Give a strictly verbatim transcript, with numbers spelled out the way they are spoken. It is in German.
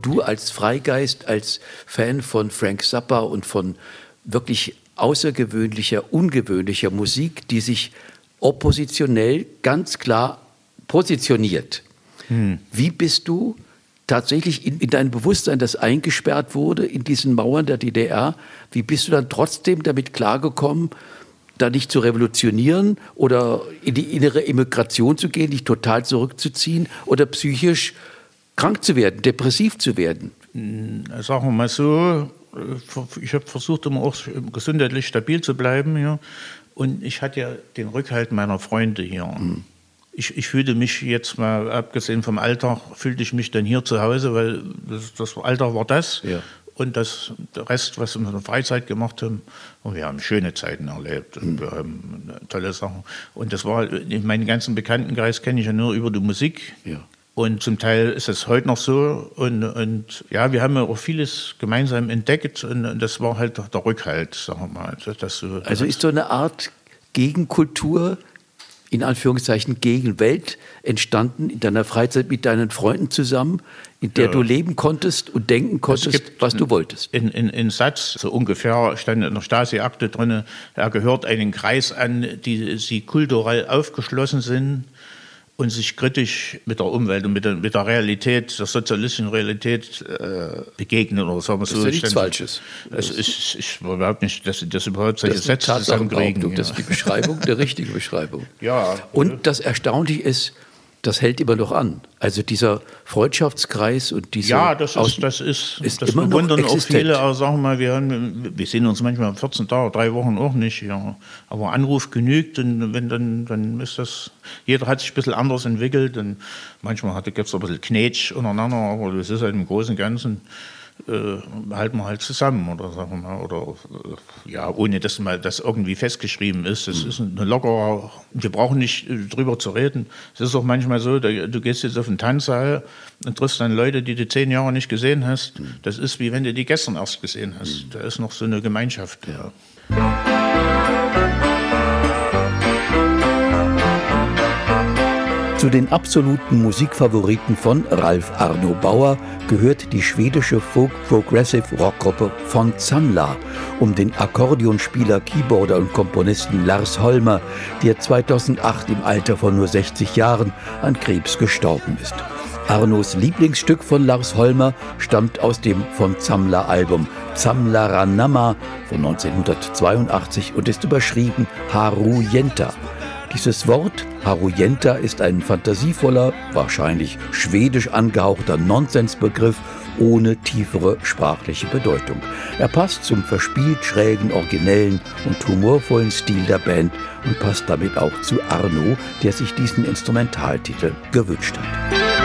du als Freigeist, als Fan von Frank Zappa und von wirklich außergewöhnlicher, ungewöhnlicher Musik, die sich oppositionell ganz klar positioniert. Hm. Wie bist du tatsächlich in, in dein Bewusstsein, das eingesperrt wurde in diesen Mauern der D D R, wie bist du dann trotzdem damit klargekommen, da nicht zu revolutionieren oder in die innere Emigration zu gehen, dich total zurückzuziehen oder psychisch krank zu werden, depressiv zu werden? Sagen wir mal so, ich habe versucht, immer auch gesundheitlich stabil zu bleiben. Ja. Und ich hatte ja den Rückhalt meiner Freunde hier. Mhm. Ich, ich fühlte mich jetzt mal, abgesehen vom Alter, fühlte ich mich dann hier zu Hause, weil das, das Alter war das. Ja. Und das, der Rest, was wir in der Freizeit gemacht haben, und wir haben schöne Zeiten erlebt und mhm. wir haben tolle Sachen. Und das war, in meinen ganzen Bekanntenkreis kenne ich ja nur über die Musik. Ja. Und zum Teil ist es heute noch so. Und, und ja, wir haben ja auch vieles gemeinsam entdeckt und, und das war halt der Rückhalt, sagen wir mal. Das, das so, also ist so eine Art Gegenkultur, in Anführungszeichen Gegenwelt, entstanden in deiner Freizeit mit deinen Freunden zusammen, in der ja. du leben konntest und denken konntest, was du wolltest. In, in, in Satz, so ungefähr, stand in der Stasi-Akte drin, er gehört einen Kreis an, die sie kulturell aufgeschlossen sind und sich kritisch mit der Umwelt und mit der, mit der Realität, der sozialistischen Realität äh, begegnen oder sagen wir so. Das ist ja nichts Falsches. Das ist, ich überhaupt nicht, dass sie das überhaupt solche Sätze zusammenkriegen. Das ist die Beschreibung, die richtige Beschreibung. Ja. Und das Erstaunliche ist, das hält immer noch an. Also dieser Freundschaftskreis und diese... Ja, das ist, das ist, ist das bewundern auch viele, aber sagen wir mal, wir, haben, wir sehen uns manchmal vierzehn Tage, drei Wochen auch nicht. Ja. Aber Anruf genügt und wenn dann, dann ist das... Jeder hat sich ein bisschen anders entwickelt und manchmal gibt es ein bisschen Knetsch untereinander, aber das ist halt im Großen und Ganzen... Äh, halten wir halt zusammen oder sagen wir mal, oder äh, ja, ohne dass mal das irgendwie festgeschrieben ist. Das mhm. ist eine lockere, wir brauchen nicht äh, drüber zu reden. Es ist auch manchmal so, da, du gehst jetzt auf einen Tanzsaal und triffst dann Leute, die du zehn Jahre nicht gesehen hast. Mhm. Das ist wie wenn du die gestern erst gesehen hast. Mhm. Da ist noch so eine Gemeinschaft. Ja. Zu den absoluten Musikfavoriten von Ralf Arno Bauer gehört die schwedische Folk-Progressive-Rockgruppe von Samla um den Akkordeonspieler, Keyboarder und Komponisten Lars Holmer, der zweitausendacht im Alter von nur sechzig Jahren an Krebs gestorben ist. Arnos Lieblingsstück von Lars Holmer stammt aus dem von Samla-Album Samlaranama von neunzehnhundertzweiundachtzig und ist überschrieben Harujenta. Dieses Wort, Harujenta, ist ein fantasievoller, wahrscheinlich schwedisch angehauchter Nonsensbegriff ohne tiefere sprachliche Bedeutung. Er passt zum verspielt schrägen, originellen und humorvollen Stil der Band und passt damit auch zu Arno, der sich diesen Instrumentaltitel gewünscht hat.